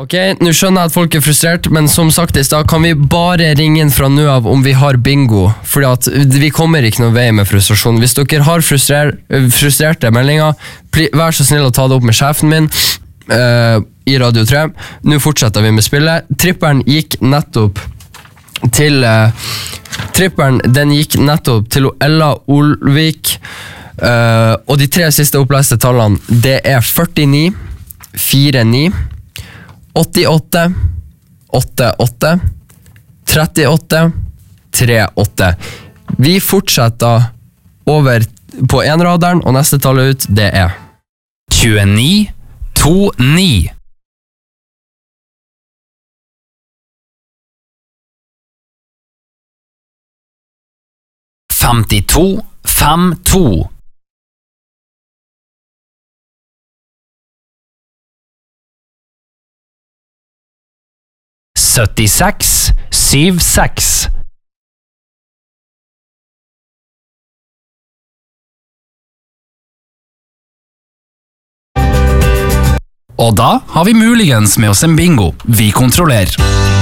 Ok, nå skjønner jeg at folk frustrert, men som sagt I sted, kan vi bare ringe inn fra nå av om vi har bingo, fordi at vi kommer ikke noen vei med frustrasjon. Hvis dere har frustrerte meldinger, vær så snill å ta det opp med sjefen min I Radio 3. Nå fortsetter vi med spillet. Tripperen gikk nettopp til Ella Olvik, og de 3 siste oppleste tallene, det 49, 49, 88, 88, 38, 38. Vi fortsetter over på enraderen, og neste tall ut, det 29, 29. 52, 52. 76, 76. 'Og da har vi muligens med oss en bingo. Vi kontrollerer.